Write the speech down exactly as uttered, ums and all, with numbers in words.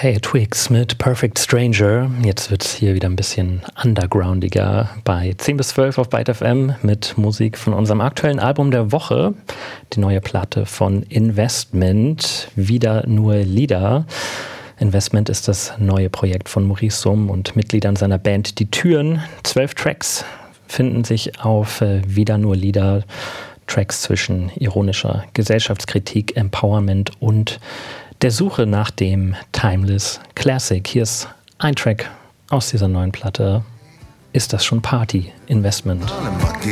Okay, Twigs mit Perfect Stranger. Jetzt wird es hier wieder ein bisschen undergroundiger bei zehn bis zwölf auf Byte F M mit Musik von unserem aktuellen Album der Woche. Die neue Platte von Investment, Wieder nur Lieder. Investment ist das neue Projekt von Maurice Summ und Mitgliedern seiner Band Die Türen. Zwölf Tracks finden sich auf äh, Wieder nur Lieder. Tracks zwischen ironischer Gesellschaftskritik, Empowerment und der Suche nach dem Timeless Classic. Hier ist ein Track aus dieser neuen Platte. Ist das schon Party? Investment.